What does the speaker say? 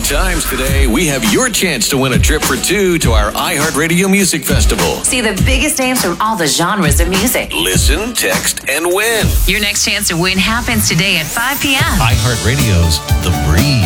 times today, we have your chance to win a trip for two to our iHeartRadio Music Festival. See the biggest names from all the genres of music. Listen, text, and win. Your next chance to win happens today at 5 p.m. iHeartRadio's The Breeze.